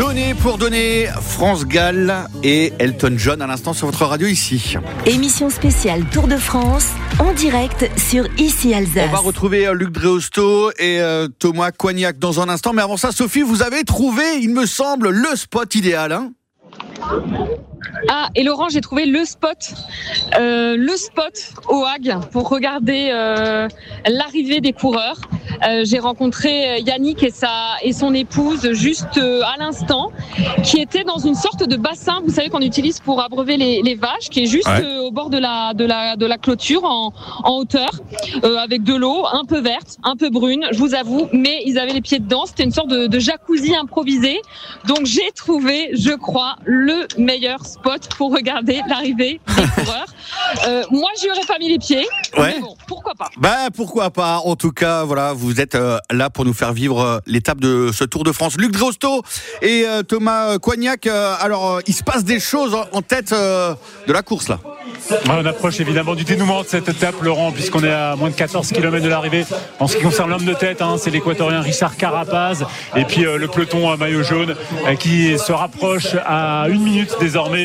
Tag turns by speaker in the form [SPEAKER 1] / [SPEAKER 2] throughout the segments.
[SPEAKER 1] Donner pour donner, France Gall et Elton John à l'instant sur votre radio ici.
[SPEAKER 2] Émission spéciale Tour de France en direct sur Ici Alsace.
[SPEAKER 1] On va retrouver Luc Dreosto et Thomas Coignac dans un instant. Mais avant ça, Sophie, vous avez trouvé, il me semble, le spot idéal, hein ?
[SPEAKER 3] Ah, et Laurent, j'ai trouvé le spot au Hague pour regarder l'arrivée des coureurs. J'ai rencontré Yannick et son épouse juste à l'instant, qui étaient dans une sorte de bassin, vous savez, qu'on utilise pour abreuver les vaches, qui est juste au bord de la clôture en hauteur, avec de l'eau un peu verte, un peu brune, je vous avoue, mais ils avaient les pieds dedans. C'était une sorte de jacuzzi improvisé. Donc j'ai trouvé, je crois, le meilleur spot pour regarder l'arrivée des coureurs. Moi, j'y aurais pas mis les pieds, mais bon, pourquoi pas.
[SPEAKER 1] Pourquoi pas. En tout cas, voilà, vous êtes là pour nous faire vivre l'étape de ce Tour de France. Luc Dreosto et Thomas Coignac. Alors, il se passe des choses en tête de la course là.
[SPEAKER 4] On approche évidemment du dénouement de cette étape, Laurent, puisqu'on est à moins de 14 km de l'arrivée. En ce qui concerne l'homme de tête, c'est l'équatorien Richard Carapaz, et puis le peloton maillot jaune qui se rapproche à 1 minute désormais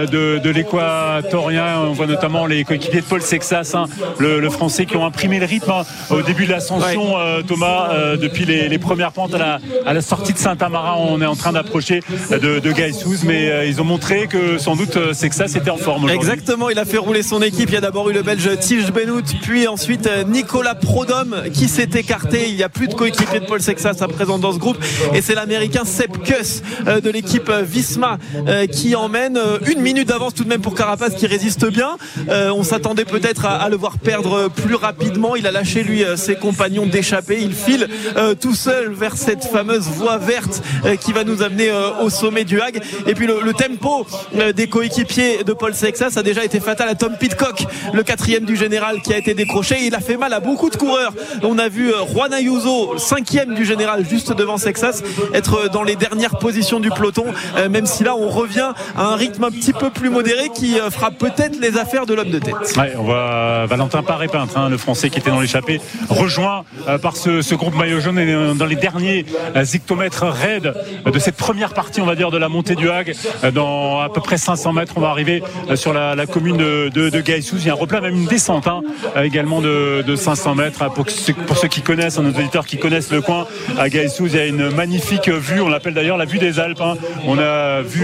[SPEAKER 4] de l'équatorien. On voit notamment les coéquipiers de Paul Sexas, le français, qui ont imprimé le rythme au début de l'ascension. Thomas, depuis les premières pentes à la sortie de Saint-Amarin, on est en train d'approcher de Gaïsouz, mais ils ont montré que sans doute Sexas était en forme aujourd'hui.
[SPEAKER 5] Exactement, il a fait rouler son équipe. Il y a d'abord eu le Belge Tige Benoît, puis ensuite Nicolas Prodhomme qui s'est écarté. Il n'y a plus de coéquipier de Paul Sexas à présent dans ce groupe, et c'est l'américain Sepp Kuss de l'équipe Visma qui emmène 1 minute d'avance tout de même pour Carapaz, qui résiste bien. On s'attendait peut-être à le voir perdre plus rapidement. Il a lâché lui ses compagnons d'échappée. Il file tout seul vers cette fameuse voie verte qui va nous amener au sommet du Hague. Et puis le tempo des coéquipiers de Paul Sexas a déjà été fatal à Tom Pidcock, le 4e du général, qui a été décroché. Il a fait mal à beaucoup de coureurs. On a vu Juan Ayuso, 5e du général, juste devant Sexas, être dans les dernières positions du peloton, même si là on revient à un rythme un petit peu plus modéré qui fera peut-être les affaires de l'homme de tête.
[SPEAKER 4] On voit Valentin Paré-Peintre, le français qui était dans l'échappée, rejoint par ce groupe maillot jaune, et dans les derniers hectomètres raides de cette première partie, on va dire, de la montée du Hague. Dans à peu près 500 mètres, on va arriver sur la commune de Gaïsouz. Il y a un replat, même une descente également de 500 mètres. Pour ceux qui connaissent, nos auditeurs qui connaissent le coin, à Gaïsouz, il y a une magnifique vue, on l'appelle d'ailleurs la vue des Alpes. On a vu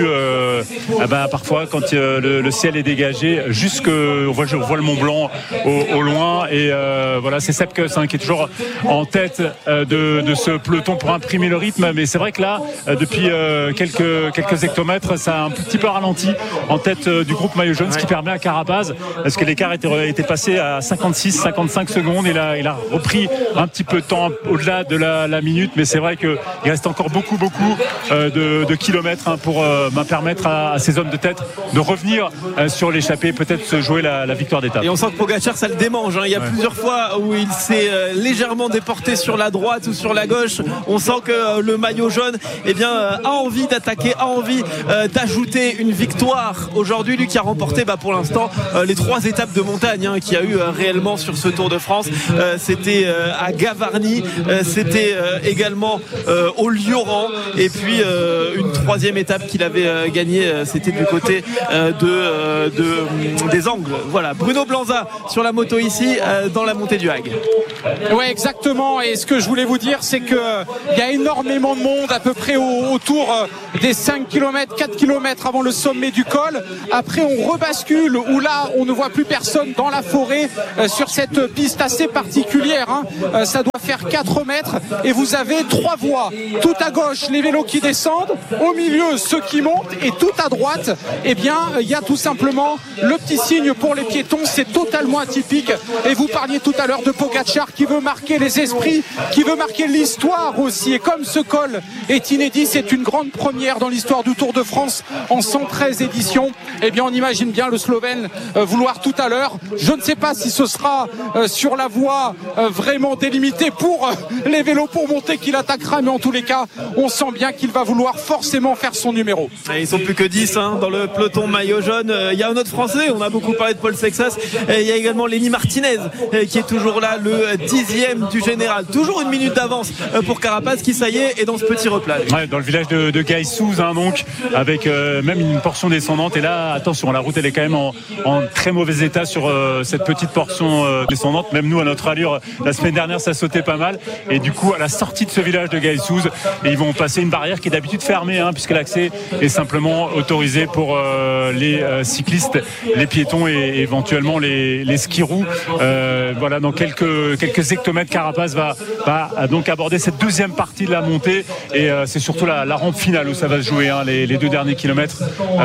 [SPEAKER 4] parfois quand le ciel est dégagé, on voit le Mont Blanc au loin, et voilà, c'est Sepp Kuss qui est toujours en tête de ce peloton pour imprimer le rythme. Mais c'est vrai que là, depuis quelques hectomètres, ça a un petit peu ralenti en tête du groupe maillot jaune, ce qui permet à Carapaz, parce que l'écart était passé à 56-55 secondes, et là il a repris un petit peu de temps au-delà de la minute. Mais c'est vrai qu'il reste encore beaucoup de kilomètres pour permettre à ces hommes de tête de revenir sur l'échappée, peut-être se jouer la victoire d'étape.
[SPEAKER 5] Et on sent que Pogacar, ça le démange. Il y a plusieurs fois où il s'est légèrement déporté sur la droite ou sur la gauche. On sent que le maillot jaune a envie d'attaquer, a envie d'ajouter une victoire aujourd'hui. Lui qui a remporté pour l'instant les 3 étapes de montagne qu'il y a eu réellement sur ce Tour de France. C'était à Gavarnie, c'était également au Lioran, et puis une 3e étape qu'il avait gagnée, c'était du côté des Angles. Voilà, Bruno Blanza sur la moto ici dans la montée du Hague.
[SPEAKER 6] Ouais, exactement. Et ce que je voulais vous dire, c'est que il y a énormément de monde à peu près autour des 5 km, 4 km avant le sommet du col. Après, on rebascule où là, on ne voit plus personne dans la forêt sur cette piste assez particulière. Ça doit faire 4 mètres, et vous avez 3 voies. Tout à gauche, les vélos qui descendent. Au milieu, ceux qui montent. Et tout à droite, il y a tout simplement le petit signe pour les piétons. C'est totalement atypique. Et vous parliez tout à l'heure de Pogacar qui veut marquer les esprits, qui veut marquer l'histoire aussi. Et comme ce col est inédit, c'est une grande première dans l'histoire du Tour de France en 113 éditions. On imagine bien le Slovène certaines vouloir tout à l'heure. Je ne sais pas si ce sera sur la voie vraiment délimitée pour les vélos pour monter qu'il attaquera, mais en tous les cas, on sent bien qu'il va vouloir forcément faire son numéro.
[SPEAKER 5] Et ils sont plus que 10 dans le peloton maillot jaune. Il y a un autre Français, on a beaucoup parlé de Paul Sexas. Il y a également Lenny Martinez qui est toujours là, le 10e du général. Toujours une minute d'avance pour Carapaz qui, ça y est dans ce petit replat.
[SPEAKER 4] Ouais, dans le village de Gaïsouz, donc, avec même une portion descendante. Et là, attention, la route elle est quand même en très mauvais état sur cette petite portion descendante. Même nous, à notre allure, la semaine dernière, ça sautait pas mal. Et du coup, à la sortie de ce village de Gaïsouz, ils vont passer une barrière qui est d'habitude fermée, puisque l'accès est simplement autorisé pour les cyclistes, les piétons et éventuellement les skis-roues. Voilà, dans quelques hectomètres, Carapaz va donc aborder cette deuxième partie de la montée. Et c'est surtout la rampe finale où ça va se jouer, les 2 derniers kilomètres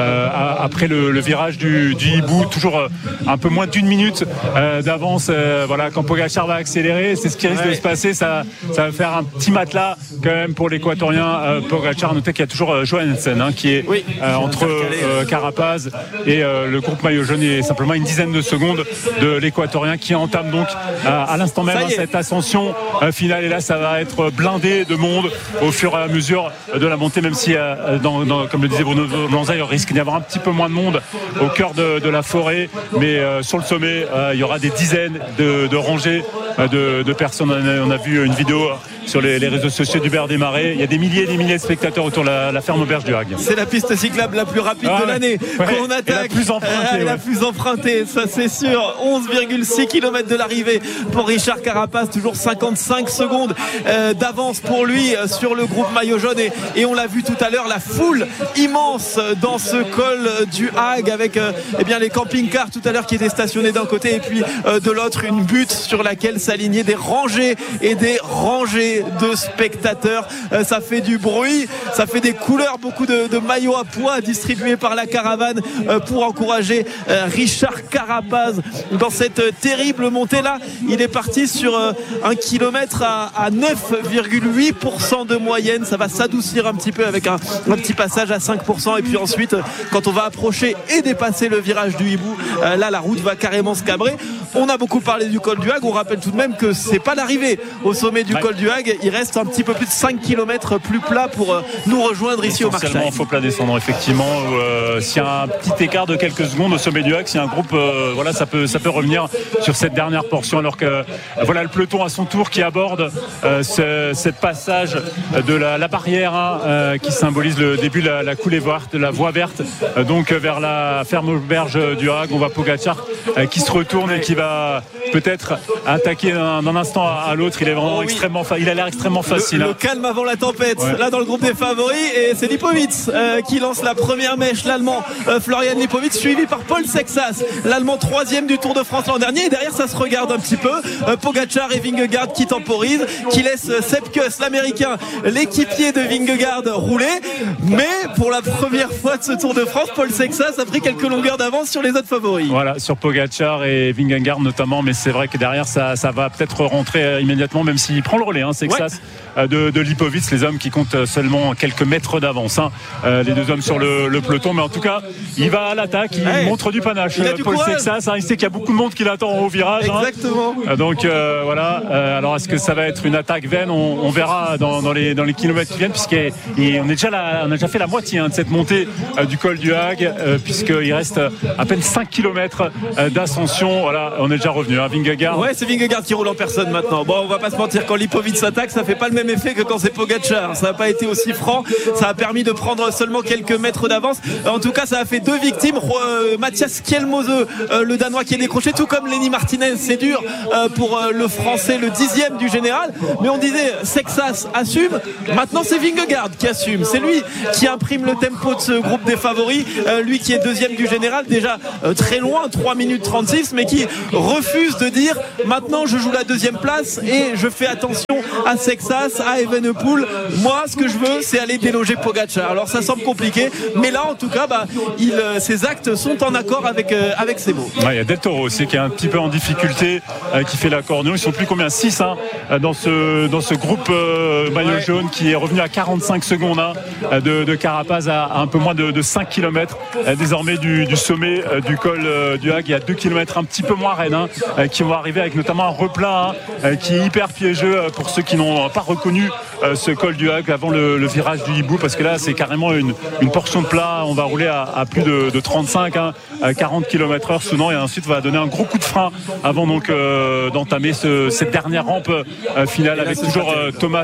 [SPEAKER 4] après le virage du hibou. Toujours un peu moins d'1 minute d'avance. Voilà, quand Pogačar va accélérer, c'est ce qui risque de se passer. Ça va faire un petit matelas quand même pour l'équatorien Pogačar. Notez qu'il y a toujours Johansen qui est entre Carapaz et le groupe maillot jaune, et simplement une dizaine de secondes de l'équatorien qui entame donc à l'instant même cette ascension finale. Et là, ça va être blindé de monde au fur et à mesure de la montée, même si comme le disait Bruno Lanza, il risque d'y avoir un petit peu moins de monde au cœur de la forêt, mais sur le sommet il y aura des dizaines de rangées de personnes. On a vu une vidéo sur les réseaux sociaux d'Hubert Desmarais. Il y a des milliers et des milliers de spectateurs autour de la ferme Auberge du Hague.
[SPEAKER 5] C'est la piste cyclable la plus rapide de l'année qu'on attaque. La plus empruntée, ça c'est sûr. 11,6 km de l'arrivée pour Richard Carapaz, toujours 55 secondes d'avance pour lui sur le groupe maillot jaune, et on l'a vu tout à l'heure, la foule immense dans ce col du Hague avec les camping-cars tout à l'heure qui étaient stationnés d'un côté et puis de l'autre une butte sur laquelle s'alignaient des rangées et des rangées de spectateurs. Ça fait du bruit, ça fait des couleurs, beaucoup de maillots à pois distribués par la caravane pour encourager Richard Carapaz dans cette terrible montée là. Il est parti sur 1 kilomètre à 9,8% de moyenne. Ça va s'adoucir un petit peu avec un petit passage à 5%, et puis ensuite quand on va approcher et dépasser le virage du hibou, là la route va carrément se cabrer. On a beaucoup parlé du col du Hague, on rappelle tout de même que c'est pas l'arrivée au sommet du col du Hague. Il reste un petit peu plus de 5 km plus plat pour nous rejoindre ici au Markstein.
[SPEAKER 4] Il faut plat descendant effectivement, s'il y a un petit écart de quelques secondes au sommet du Hague, si un groupe ça peut revenir sur cette dernière portion, alors que le peloton à son tour qui aborde cette passage de la barrière qui symbolise le début de la coulée verte, de la voie verte, donc vers la ferme Auberge du Hague. On voit Pogačar qui se retourne et qui va peut-être attaquer d'un instant à l'autre. Il est vraiment il a l'air extrêmement facile.
[SPEAKER 5] Le calme avant la tempête, là dans le groupe des favoris, et c'est Lipovitz qui lance la première mèche, l'Allemand Florian Lipovitz, suivi par Paul Sexas, l'Allemand 3e du Tour de France l'an dernier. Et derrière ça se regarde un petit peu, Pogačar et Vingegaard qui temporisent, qui laissent Sepp Kuss, l'Américain, l'équipier de Vingegaard, rouler. Mais pour la première fois de ce Tour de France, Paul Sexas a pris quelques longueurs d'avance sur les autres favoris.
[SPEAKER 4] Voilà, sur Pogačar et Vingegaard notamment, mais c'est vrai que derrière ça va peut-être rentrer immédiatement, même s'il prend le relais, Sexas, de Lipovitz, les hommes qui comptent seulement quelques mètres d'avance, les deux hommes sur le peloton. Mais en tout cas, il va à l'attaque, il montre du panache, Paul Sexas, il sait qu'il y a beaucoup de monde qui l'attend au virage.
[SPEAKER 5] Exactement.
[SPEAKER 4] Donc alors est-ce que ça va être une attaque vaine? On verra dans les kilomètres qui viennent, puisqu'on a déjà fait la moitié de cette montée du col du Hague, puisqu'il reste à peine 5 km d'ascension. Voilà, on est déjà revenu. Vingegaard.
[SPEAKER 5] Ouais, c'est Vingegaard qui roule en personne maintenant. Bon, on va pas se mentir, quand Lipovitz s'attaque, ça fait pas le même effet que quand c'est Pogačar. Ça n'a pas été aussi franc. Ça a permis de prendre seulement quelques mètres d'avance. En tout cas, ça a fait 2 victimes. Mathias Kjelmose, le Danois, qui est décroché, tout comme Lenny Martinez. C'est dur pour le Français, le 10e du général. Mais on disait, Sexas assume. Maintenant, c'est Vingegaard qui assume. C'est lui qui imprime le tempo de ce groupe des favoris. Lui qui est 2e du général, déjà très loin, 3 minutes 36, mais qui refuse de dire maintenant je joue la 2e place et je fais attention à Sexas, à Evenepoel. Moi, ce que je veux, c'est aller déloger Pogačar. Alors ça semble compliqué, mais là en tout cas ses actes sont en accord avec ses mots.
[SPEAKER 4] Il y a Del Toro aussi qui est un petit peu en difficulté, qui fait l'accordéon. Ils sont plus combien 6 dans ce groupe maillot jaune qui est revenu à 45 secondes de Carapaz à un peu moins de 5 km désormais du sommet du col du Hague. Il y a 2 km un petit peu moins raides qui vont arriver avec notamment un replat qui est hyper piégeux pour ceux qui n'ont pas reconnu ce col du Hague avant le virage du Hibou, parce que là c'est carrément une portion de plat. On va rouler à plus de 35 à 40 km/h souvent, et ensuite on va donner un gros coup de frein avant donc d'entamer cette dernière rampe finale avec toujours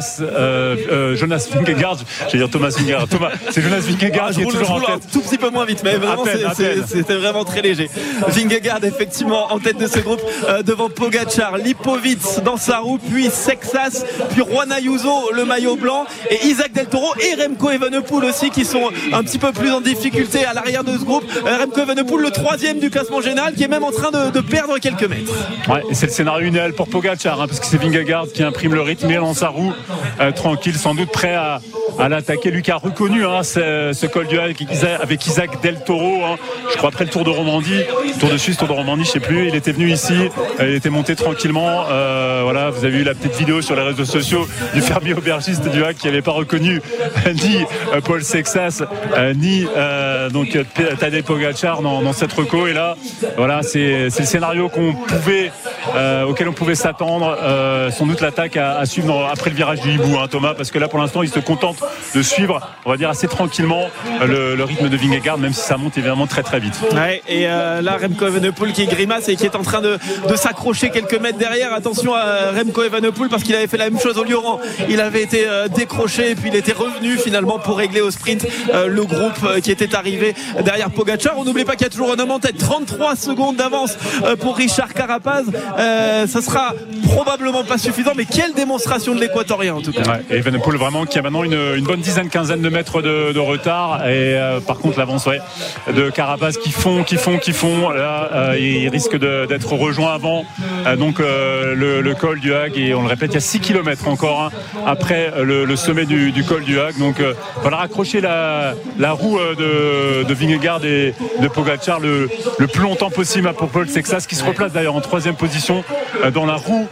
[SPEAKER 4] Jonas Vingegaard. J'allais dire Thomas Vingegaard. C'est Jonas Vingegaard qui est toujours en tête.
[SPEAKER 5] Un tout petit peu moins vite, mais vraiment c'était vraiment très léger. Vingegaard effectivement en tête de ce groupe devant Pogačar, Lipovic dans sa roue, puis Sexas, puis Juan Ayuso le maillot blanc, et Isaac Del Toro et Remco Evenepoel aussi qui sont un petit peu plus en difficulté à l'arrière de ce groupe. Remco Evenepoel le 3e du classement général qui est même en train de perdre quelques mètres.
[SPEAKER 4] Ouais, et c'est le scénario idéal pour Pogačar parce que c'est Vingegaard qui imprime le rythme, il est dans sa roue tranquille, sans doute prêt à l'attaquer, lui qui a reconnu ce col du Hague avec Isaac Del Toro, je crois après le Tour de Romandie, Tour de Suisse, Tour de Romandie, je sais plus, il était venu ici, il était monté tranquillement, voilà, vous avez eu la petite vidéo sur les réseaux sociaux du fermier aubergiste du Hague qui n'avait pas reconnu ni Paul Sexas ni donc Tadej Pogačar dans cette reco, et là voilà, c'est le scénario auquel on pouvait s'attendre, sans doute l'attaque à suivre après le virage du Hibou, Thomas, parce que là pour l'instant il se contente de suivre, on va dire assez tranquillement le rythme de Vingegaard, même si ça monte évidemment très très vite.
[SPEAKER 5] Ouais, et là Remco Evenepoel qui grimace et qui est en train de s'accrocher quelques mètres derrière. Attention à Remco Evenepoel parce qu'il avait fait la même chose au Lioran, il avait été décroché et puis il était revenu finalement pour régler au sprint le groupe qui était arrivé derrière Pogačar. On n'oublie pas qu'il y a toujours un homme en tête, 33 secondes d'avance pour Richard Carapaz. Ça sera probablement pas suffisant, mais quelle démonstration de l'Équatorien en tout cas.
[SPEAKER 4] Ouais, et Evenepoel vraiment qui a maintenant une bonne quinzaine de mètres de retard, et par contre l'avance de Carapaz qui font là, il risque d'être rejoint avant donc le col du Hague, et on le répète, il y a 6 km encore après le sommet du col du Hague, donc voilà, raccrocher la roue de Vingegaard et de Pogačar le plus longtemps possible pour Paul Sexas, qui se replace d'ailleurs en 3e position dans la roue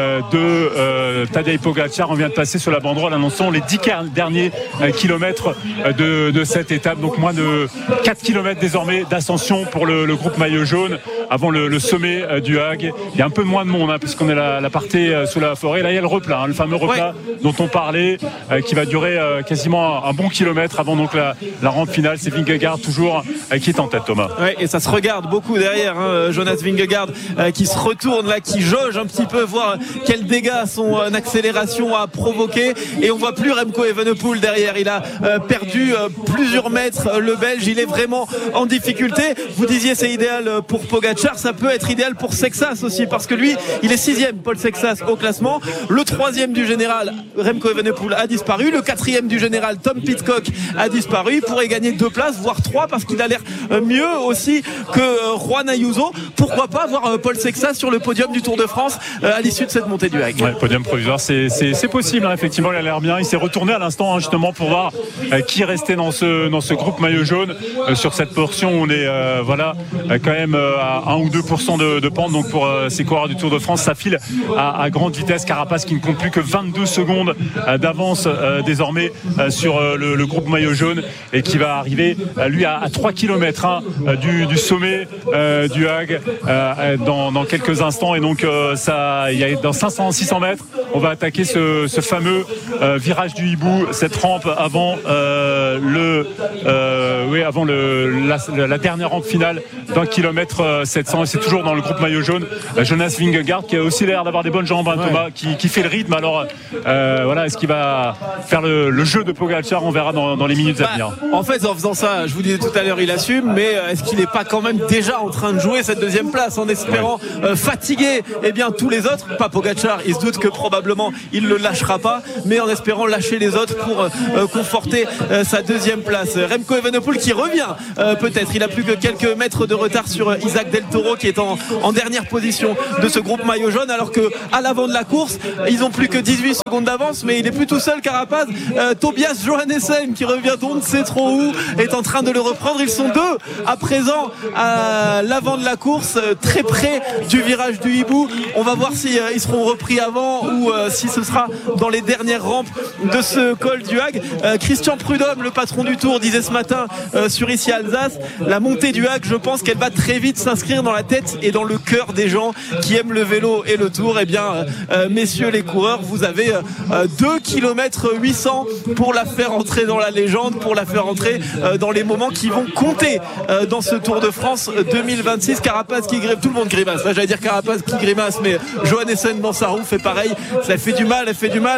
[SPEAKER 4] de Tadej Pogačar. On vient de passer sur la banderole annonçant les 10 derniers kilomètres de cette étape, donc moins de 4 km désormais d'ascension pour le groupe maillot jaune avant le sommet du Hague. Il y a un peu moins de monde puisqu'on est la partie sous la forêt. Là il y a le replat, le fameux replat dont on parlait, qui va durer quasiment un bon kilomètre avant donc la rampe finale. C'est Vingegaard toujours qui est en tête, Thomas.
[SPEAKER 5] Ouais, et ça se regarde beaucoup derrière, Jonas Vingegaard qui se retourne là, qui jauge un petit peu, voir quels dégâts son accélération a provoqué, et on voit plus Remco Evenepoel derrière. Il a perdu plusieurs mètres, le Belge, il est vraiment en difficulté. Vous disiez c'est idéal pour Pogačar, ça peut être idéal pour Sexas aussi, parce que lui il est 6e, Paul Sexas, au classement. Le 3e du général Remco Evenepoel a disparu, le 4e du général Tom Pidcock a disparu. Il pourrait gagner 2 places voire 3 parce qu'il a l'air mieux aussi que Juan Ayuso. Pourquoi pas voir Paul Sexas sur le podium du Tour de France à l'issue de cette montée du Hague.
[SPEAKER 4] Ouais, podium provisoire, c'est possible, effectivement, il a l'air bien. Il s'est retourné à l'instant justement pour voir qui restait dans ce groupe maillot jaune. Sur cette portion, on est quand même à 1 ou 2% de pente, donc pour ces coureurs du Tour de France, ça file à grande vitesse. Carapaz qui ne compte plus que 22 secondes d'avance désormais sur le groupe maillot jaune, et qui va arriver lui à 3 km du sommet du Hague dans quelques instants, et donc il y a dans 500-600 mètres on va attaquer ce fameux virage du Hibou, cette rampe avant la dernière rampe finale d'1 km 700, et c'est toujours dans le groupe maillot jaune Jonas Vingegaard qui a aussi l'air d'avoir des bonnes jambes, Thomas, qui fait le rythme. Alors est-ce qu'il va faire le jeu de Pogačar? On verra dans les minutes à venir.
[SPEAKER 5] En fait, en faisant ça, je vous disais tout à l'heure, il assume, mais est-ce qu'il n'est pas quand même déjà en train de jouer cette 2e place en espérant fatiguer fatiguer tous les autres. Pas Pogačar, il se doute que probablement il ne le lâchera pas, mais en espérant lâcher les autres pour conforter sa deuxième place. Remco Evenepoel qui revient peut-être, il a plus que quelques mètres de retard sur Isaac Del Toro qui est en dernière position de ce groupe maillot jaune, alors qu'à l'avant de la course ils ont plus que 18 secondes d'avance, mais il est plus tout seul Carapaz. Tobias Johannessen qui revient d'on ne sait trop où est en train de le reprendre. Ils sont deux à présent à l'avant de la course, très près du virage du hibou. On va voir si ils seront repris avant ou si ce sera dans les dernières rampes de ce col du Hag. Christian Prudhomme, le patron du Tour, disait ce matin sur Ici Alsace, la montée du Hag, je pense qu'elle va très vite s'inscrire dans la tête et dans le cœur des gens qui aiment le vélo et le Tour. Messieurs les coureurs, vous avez 2 km 800 pour la faire entrer dans la légende, pour la faire entrer dans les moments qui vont compter dans ce Tour de France 2026. Carapaz qui grimace, tout le monde grimace. Là, j'allais dire Carapaz qui grimace, mais Johannessen dans sa roue fait pareil. Ça fait du mal,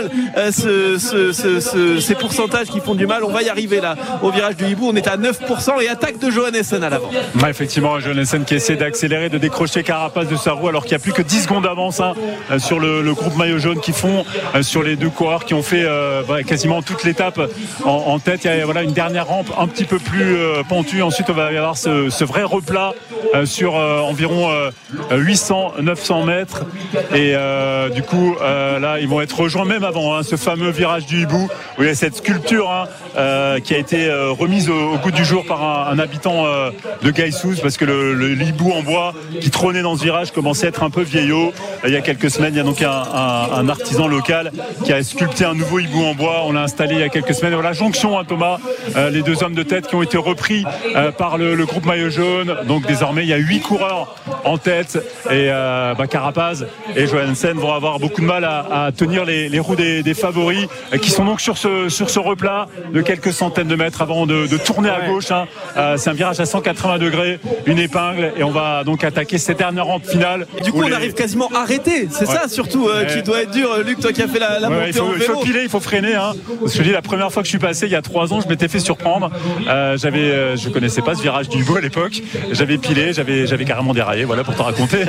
[SPEAKER 5] ces pourcentages qui font du mal. On va y arriver là au virage du hibou. On est à 9% et attaque de Johannessen à l'avant.
[SPEAKER 4] Effectivement, Johannessen qui essaie d'accélérer, de décrocher Carapaz de sa roue alors qu'il n'y a plus que 10 secondes d'avance sur le groupe maillot jaune qui font sur les deux coureurs qui ont fait quasiment toute l'étape en tête. Il y a une dernière rampe un petit peu plus pentue. Ensuite on va y avoir ce vrai replat sur environ 800-900 mètres et du coup là ils vont être rejoints même avant ce fameux virage du hibou où il y a cette sculpture qui a été remise au goût du jour par un habitant de Gaïsouz, parce que le hibou en bois qui trônait dans ce virage commençait à être un peu vieillot. Il y a quelques semaines, il y a donc un artisan local qui a sculpté un nouveau hibou en bois. On l'a installé il y a quelques semaines. Voilà, jonction, Thomas, les deux hommes de tête qui ont été repris par le groupe maillot jaune. Donc désormais, il y a 8 coureurs en tête et Carapaz et Johannessen vont avoir beaucoup de mal à tenir les roues des favoris qui sont donc sur ce replat de quelques centaines de mètres avant de tourner à gauche. C'est un virage à 180 degrés, une épingle, et on va donc attaquer cette dernière rampe finale.
[SPEAKER 5] Et du coup, on arrive quasiment arrêté. C'est ça surtout qui doit être dur. Luc, toi qui as fait la montée en vélo.
[SPEAKER 4] Il faut piler, il faut freiner. Parce que je dis, la première fois que je suis passé, il y a 3 ans, je m'étais fait surprendre. Je connaissais pas ce virage du hibou à l'époque. J'avais pilé, j'avais carrément déraillé. Voilà pour te raconter.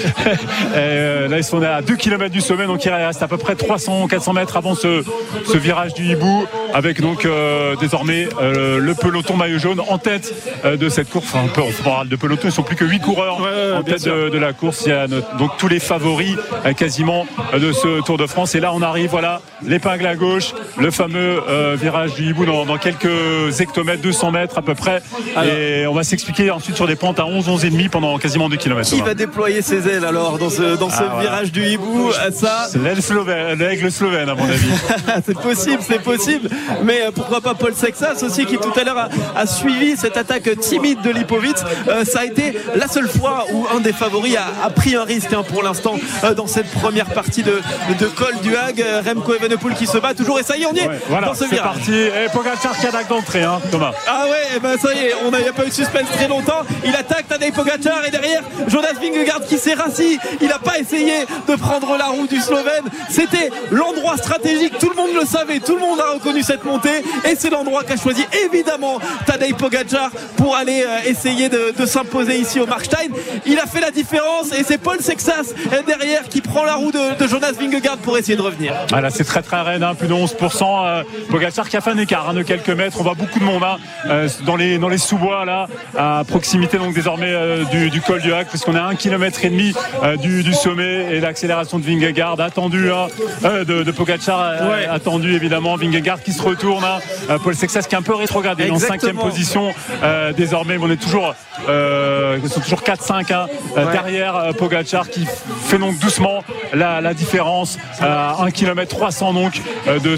[SPEAKER 4] Là, ils sont à 2 km du sommet, donc il reste à peu près 300-400 mètres avant ce virage du hibou, avec donc désormais le peloton maillot jaune en tête de cette course. Enfin, on parle de peloton, ils sont plus que 8 coureurs en tête de la course. Il y a donc tous les favoris quasiment de ce Tour de France. Et là, on arrive, voilà, l'épingle à gauche, le fameux virage du hibou dans quelques hectomètres, 200 mètres à peu près. Et on va s'expliquer ensuite sur des pentes à 11-11,5 pendant quasiment 2 km.
[SPEAKER 5] Qui va déployer ses ailes alors dans ce virage du hibou?
[SPEAKER 4] C'est l'aigle slovène à mon avis.
[SPEAKER 5] C'est possible. Mais pourquoi pas Paul Sexas aussi, qui tout à l'heure a suivi cette attaque timide de Lipovic. Ça a été la seule fois où un des favoris a pris un risque pour l'instant dans cette première partie de col du Hag. Remco Evenepoel qui se bat toujours, et ça y est, on y est dans ce virage.
[SPEAKER 4] C'est parti. Et Pogačar qui attaque d'entrée, Thomas.
[SPEAKER 5] Ah ouais, ça y est, il n'y a pas eu de suspense très longtemps. Il attaque Tadej Pogačar, et derrière Jonas Vingegaard qui s'est rassis. Il n'a pas essayé de prendre la roue du Slovène. C'était l'endroit stratégique, tout le monde le savait, tout le monde a reconnu cette montée, et c'est l'endroit qu'a choisi évidemment Tadej Pogačar pour aller essayer de s'imposer ici au Markstein. Il a fait la différence, et c'est Paul Sexas derrière qui prend la roue de Jonas Vingegaard pour essayer de revenir.
[SPEAKER 4] Voilà, c'est très raide, plus de 11%. Pogačar qui a fait un écart de quelques mètres. On voit beaucoup de monde dans les sous-bois là, à proximité donc désormais du col du Hag, puisqu'on est à 1,5 km du sommet, et l'accélération de Vingegaard attendue de Pogačar attendue évidemment. Vingegaard qui se retourne, Paul Sexas qui est un peu rétrogradé en 5e position désormais. On est toujours ils sont toujours 4-5 derrière Pogačar qui fait donc doucement la différence à 1,3 km donc de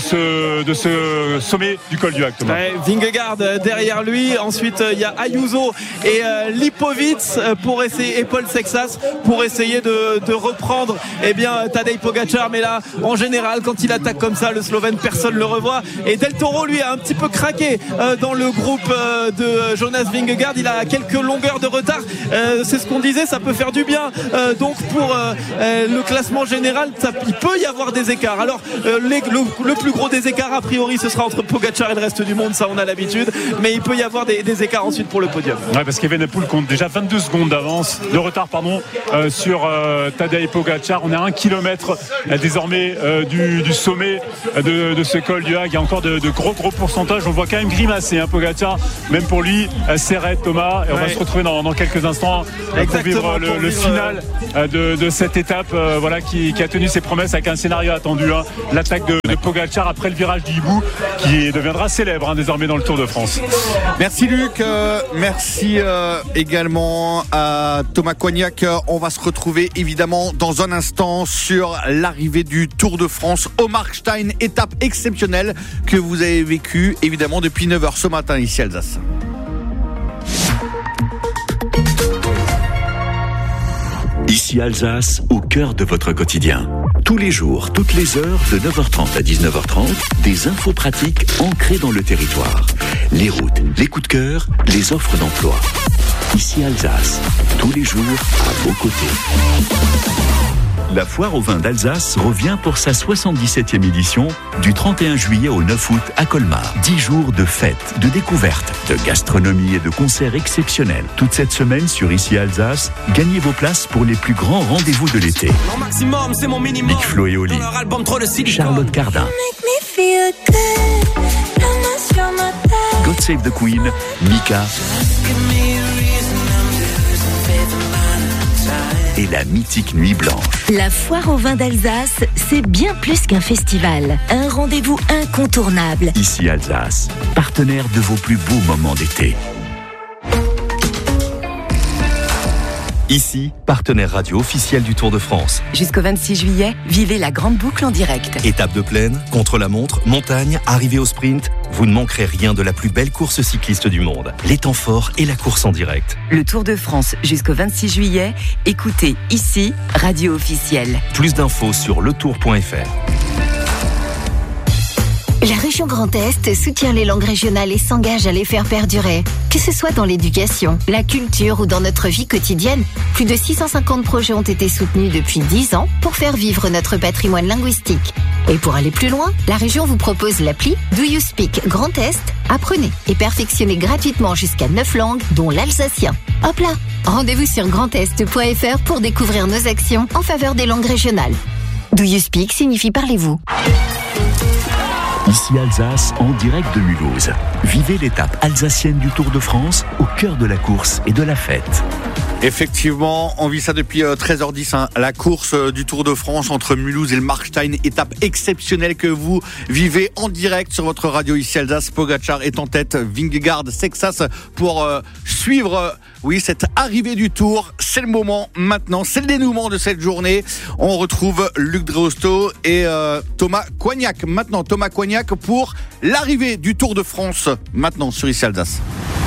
[SPEAKER 4] ce sommet du col du Hag.
[SPEAKER 5] Vingegaard derrière lui, ensuite il y a Ayuso et Lipovic pour essayer, et Paul Sexas pour essayer de reprendre Tadej Pogačar. Mais là, en général, quand il attaque comme ça, le Slovène, personne ne le revoit, et Del Toro lui a un petit peu craqué dans le groupe de Jonas Vingegaard. Il a quelques longueurs de retard, c'est ce qu'on disait, ça peut faire du bien donc pour le classement général. Il peut y avoir des écarts. Alors le plus gros des écarts a priori ce sera entre Pogačar et le reste du monde, ça on a l'habitude, mais il peut y avoir des écarts ensuite pour le podium.
[SPEAKER 4] Parce qu'Evenepoel compte déjà 22 secondes d'avance de retard sur Tadej Pogačar. On est à 1 kilomètre désormais du sommet de ce col du Hague. Il y a encore de gros pourcentages. On voit quand même grimacer Pogačar. Même pour lui, c'est raide, Thomas. Et on va se retrouver dans quelques instants pour vivre le final de cette étape qui a tenu ses promesses avec un scénario attendu. L'attaque de Pogačar après le virage du hibou qui deviendra célèbre désormais dans le Tour de France.
[SPEAKER 1] Merci Luc, merci également à Thomas Coignac. On va se retrouver évidemment dans un instant sur l'arrivée du Tour de France au Markstein, étape exceptionnelle que vous avez vécue évidemment depuis 9h ce matin ici à Alsace.
[SPEAKER 7] Ici Alsace, au cœur de votre quotidien. Tous les jours, toutes les heures, de 9h30 à 19h30, des infos pratiques ancrées dans le territoire. Les routes, les coups de cœur, les offres d'emploi. Ici Alsace, tous les jours, à vos côtés. La foire au vin d'Alsace revient pour sa 77e édition du 31 juillet au 9 août à Colmar. 10 jours de fêtes, de découvertes, de gastronomie et de concerts exceptiels. Toute cette semaine sur Ici Alsace, gagnez vos places pour les plus grands rendez-vous de l'été. Big Flo et Oli, Charlotte Cardin, God Save the Queen, Mika et la mythique Nuit Blanche.
[SPEAKER 2] La foire au vin d'Alsace, c'est bien plus qu'un festival. Un rendez-vous incontournable.
[SPEAKER 7] Ici Alsace, partenaire de vos plus beaux moments d'été. Ici, partenaire radio officiel du Tour de France.
[SPEAKER 8] Jusqu'au 26 juillet, vivez la grande boucle en direct.
[SPEAKER 9] Étape de plaine, contre-la-montre, montagne, arrivée au sprint, vous ne manquerez rien de la plus belle course cycliste du monde. Les temps forts et la course en direct.
[SPEAKER 8] Le Tour de France jusqu'au 26 juillet, écoutez ici, radio officielle.
[SPEAKER 9] Plus d'infos sur letour.fr.
[SPEAKER 10] La région Grand Est soutient les langues régionales et s'engage à les faire perdurer. Que ce soit dans l'éducation, la culture ou dans notre vie quotidienne, plus de 650 projets ont été soutenus depuis 10 ans pour faire vivre notre patrimoine linguistique. Et pour aller plus loin, la région vous propose l'appli Do You Speak Grand Est. Apprenez et perfectionnez gratuitement jusqu'à 9 langues, dont l'alsacien. Hop là! Rendez-vous sur grandest.fr pour découvrir nos actions en faveur des langues régionales. Do You Speak signifie parlez-vous.
[SPEAKER 7] Ici Alsace, en direct de Mulhouse. Vivez l'étape alsacienne du Tour de France au cœur de la course et de la fête.
[SPEAKER 1] Effectivement, on vit ça depuis 13h10, la course du Tour de France entre Mulhouse et le Markstein, étape exceptionnelle que vous vivez en direct sur votre radio ici Alsace. Pogačar est en tête, Vingegaard, Sexas pour suivre cette arrivée du Tour. C'est le moment maintenant, c'est le dénouement de cette journée. On retrouve Luc Dreosto et Thomas Coignac. Maintenant, Thomas Coignac pour l'arrivée du Tour de France, maintenant sur ici Alsace.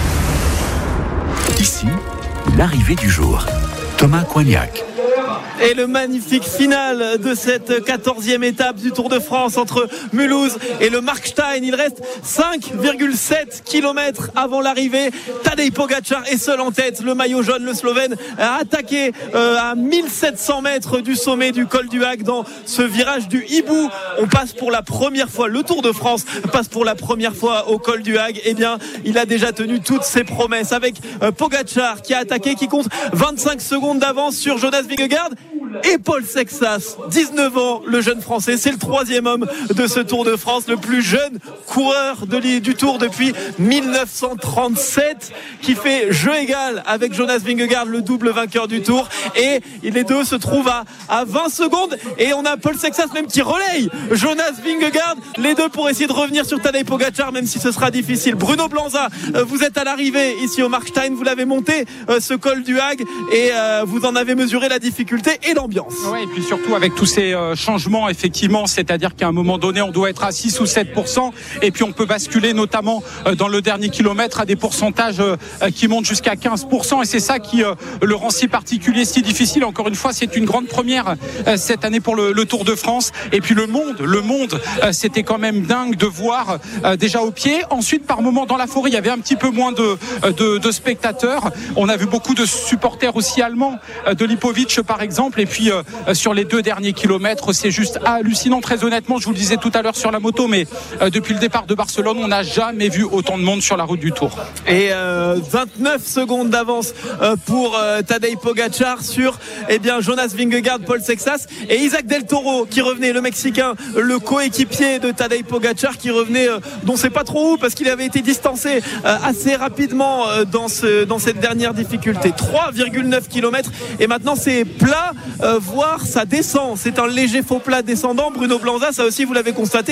[SPEAKER 7] Ici, l'arrivée du jour. Thomas Coignac.
[SPEAKER 5] Et le magnifique final de cette 14e étape du Tour de France entre Mulhouse et le Markstein. Il reste 5,7 km avant l'arrivée. Tadej Pogačar est seul en tête. Le maillot jaune, le Slovène, a attaqué à 1700 mètres du sommet du col du Hague dans ce virage du hibou. On passe pour la première fois, le Tour de France passe pour la première fois au col du Hague. Eh bien, il a déjà tenu toutes ses promesses avec Pogačar qui a attaqué, qui compte 25 secondes d'avance sur Jonas Vingegaard. Et Paul Sexas, 19 ans, le jeune français, c'est le 3e homme de ce Tour de France, le plus jeune coureur du Tour depuis 1937, qui fait jeu égal avec Jonas Vingegaard, le double vainqueur du Tour. Et les deux se trouvent à 20 secondes. Et on a Paul Sexas même qui relaye Jonas Vingegaard, les deux pour essayer de revenir sur Tadej Pogačar, même si ce sera difficile. Bruno Blanza, vous êtes à l'arrivée ici au Markstein, vous l'avez monté ce col du Hague et vous en avez mesuré la difficulté et l'ambiance.
[SPEAKER 6] Ouais, et puis surtout avec tous ces changements, effectivement, c'est-à-dire qu'à un moment donné, on doit être à 6 ou 7%, et puis on peut basculer notamment dans le dernier kilomètre à des pourcentages qui montent jusqu'à 15%, et c'est ça qui le rend si particulier, si difficile. Encore une fois, c'est une grande première cette année pour le Tour de France. Et puis le monde, c'était quand même dingue de voir déjà au pied. Ensuite, par moment dans la forêt, il y avait un petit peu moins de spectateurs. On a vu beaucoup de supporters aussi allemands, de Lipovic par exemple. Et puis sur les 2 derniers kilomètres, c'est juste hallucinant. Très honnêtement, je vous le disais tout à l'heure sur la moto, mais depuis le départ de Barcelone, on n'a jamais vu autant de monde sur la route du Tour.
[SPEAKER 5] Et 29 secondes d'avance pour Tadej Pogačar sur Jonas Vingegaard, Paul Sexas et Isaac Del Toro qui revenait, le Mexicain, le coéquipier de Tadej Pogačar qui revenait dont c'est pas trop où parce qu'il avait été distancé assez rapidement dans cette dernière difficulté. 3,9 km et maintenant c'est plat, voire ça descend. C'est un léger faux plat descendant. Bruno Blanza, ça aussi vous l'avez constaté.